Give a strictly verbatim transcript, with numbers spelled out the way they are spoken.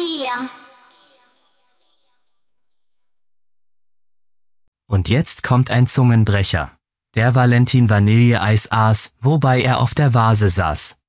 vier. Und jetzt kommt ein Zungenbrecher. Der Valentin Vanilleeis aß, wobei er auf der Vase saß.